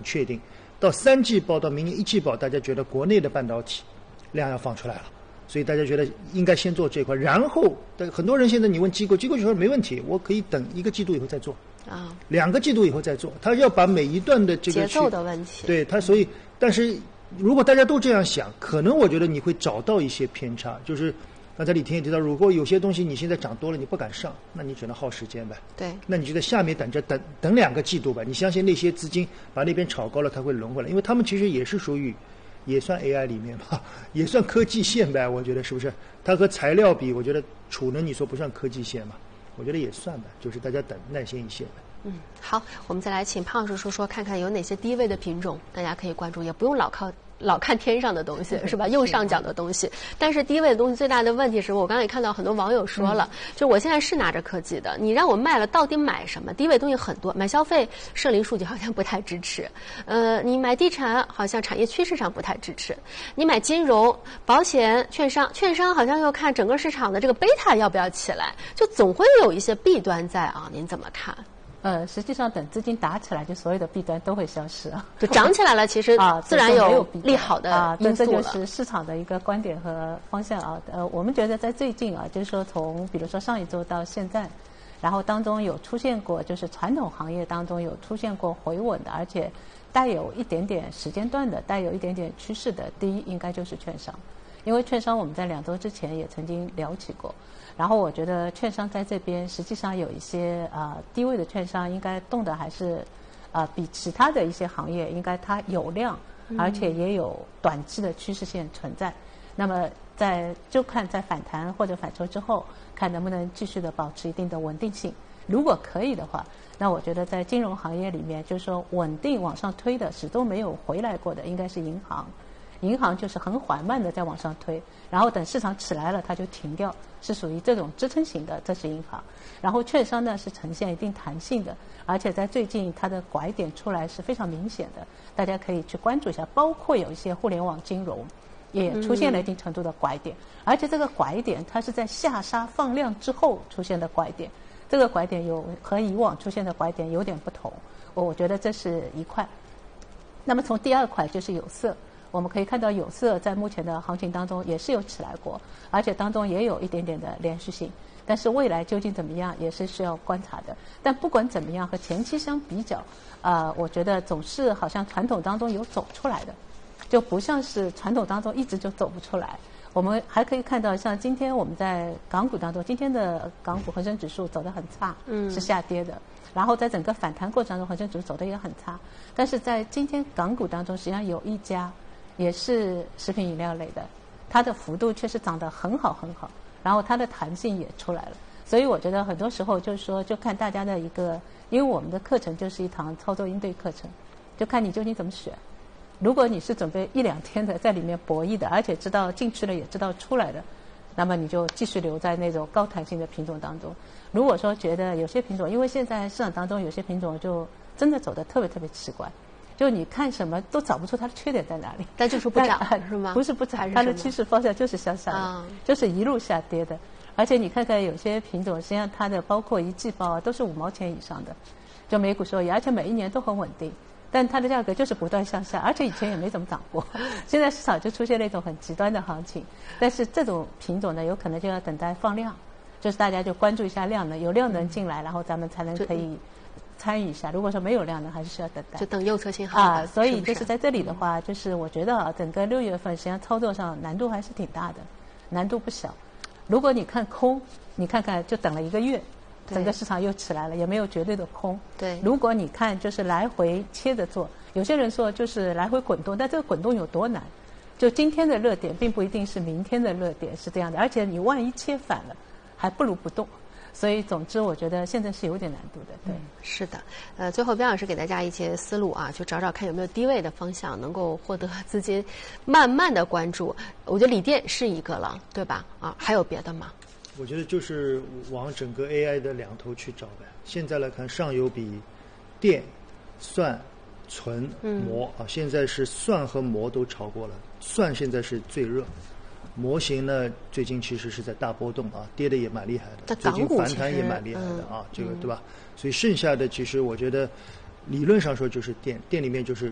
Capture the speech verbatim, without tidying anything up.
确定。到三季报到明年一季报，大家觉得国内的半导体量要放出来了，所以大家觉得应该先做这块，然后很多人现在你问机构，机构就说没问题，我可以等一个季度以后再做啊，两个季度以后再做，他要把每一段的这个节奏的问题， 对他，所以但是如果大家都这样想，可能我觉得你会找到一些偏差，就是刚才李天也提到，如果有些东西你现在涨多了，你不敢上，那你只能耗时间呗。 对， 那你就在下面等着，等等两个季度吧。你相信那些资金把那边炒高了，它会轮回来，因为他们其实也是属于，也算 A I 里面吧，也算科技线呗。我觉得是不是？它和材料比，我觉得储能你说不算科技线嘛？我觉得也算吧，就是大家等耐心一些呗。 嗯，好，我们再来请胖叔说说，看看有哪些低位的品种，大家可以关注，也不用老靠。老看天上的东西是吧？右上角的东西，但是低位的东西最大的问题是我刚才也看到很多网友说了，嗯、就我现在是拿着科技的，你让我卖了，到底买什么？低位东西很多，买消费，社零数据好像不太支持，呃，你买地产好像产业趋势上不太支持，你买金融、保险、券商，券商好像要看整个市场的这个贝塔要不要起来，就总会有一些弊端在啊，您怎么看？ 呃，实际上等资金打起来，就所有的弊端都会消失啊， 就涨起来了，其实啊，自然有利好的啊， 因素了。 这就是市场的一个观点和方向啊。呃，我们觉得在最近啊，就是说从比如说上一周到现在，然后当中有出现过，就是传统行业当中有出现过回稳的，而且带有一点点时间段的，带有一点点趋势的。第一，应该就是券商，因为券商我们在两周之前也曾经聊起过。然后我觉得券商在这边实际上有一些啊、呃、低位的券商应该动的还是啊、呃、比其他的一些行业应该它有量，而且也有短期的趋势线存在。嗯、那么在就看在反弹或者反抽之后，看能不能继续的保持一定的稳定性。如果可以的话，那我觉得在金融行业里面，就是说稳定往上推的，始终没有回来过的，应该是银行。银行就是很缓慢的在往上推，然后等市场起来了它就停掉，是属于这种支撑型的，这是银行。然后券商呢是呈现一定弹性的，而且在最近它的拐点出来是非常明显的，大家可以去关注一下。包括有一些互联网金融也出现了一定程度的拐点，嗯、而且这个拐点它是在下杀放量之后出现的拐点，这个拐点有和以往出现的拐点有点不同，我觉得这是一块。那么从第二块就是有色。我们可以看到有色在目前的行情当中也是有起来过，而且当中也有一点点的连续性，但是未来究竟怎么样也是需要观察的。但不管怎么样，和前期相比较，呃，我觉得总是好像传统当中有走出来的，就不像是传统当中一直就走不出来。我们还可以看到，像今天我们在港股当中，今天的港股恒生指数走得很差，嗯，是下跌的。然后在整个反弹过程当中，恒生指数走得也很差。但是在今天港股当中，实际上有一家也是食品饮料类的，它的幅度确实涨得很好很好，然后它的弹性也出来了。所以我觉得很多时候就是说，就看大家的一个，因为我们的课程就是一堂操作应对课程，就看你究竟怎么选。如果你是准备一两天的在里面博弈的，而且知道进去了也知道出来的，那么你就继续留在那种高弹性的品种当中。如果说觉得有些品种，因为现在市场当中有些品种就真的走得特别特别奇怪，就你看什么都找不出它的缺点在哪里， 但就是不涨是吗？ 不是不涨，它的趋势方向就是向下的，啊、就是一路下跌的。而且你看看有些品种，实际上它的包括一季报啊，都是五毛钱以上的，就每股收益，而且每一年都很稳定。但它的价格就是不断向下，而且以前也没怎么涨过。现在市场就出现了一种很极端的行情，但是这种品种呢，有可能就要等待放量，就是大家就关注一下量能，有量能进来，然后咱们才能可以参与一下。如果说没有量能，还是需要等待。 就等右侧信号啊。所以就是在这里的话，就是我觉得啊，整个六月份实际上操作上难度还是挺大的，难度不小。如果你看空，你看看就等了一个月。整个市场又起来了，也没有绝对的空。 对， 如果你看就是来回切着做，有些人说就是来回滚动，但这个滚动有多难？就今天的热点并不一定是明天的热点，是这样的。而且你万一切反了，还不如不动。所以总之，我觉得现在是有点难度的。对， 嗯、是的。呃，最后边老师给大家一些思路啊，就找找看有没有低位的方向能够获得资金慢慢的关注。我觉得锂电是一个了，对吧？啊，还有别的吗？ 我觉得就是往整个 A I 的两头去找呗。现在来看，上游比电、算、存、模、嗯、啊，现在是算和模都超过了，算现在是最热。模型呢，最近其实是在大波动啊，跌的也蛮厉害的，最近反弹也蛮厉害的啊，嗯、这个对吧？所以剩下的其实我觉得理论上说就是电，电里面就是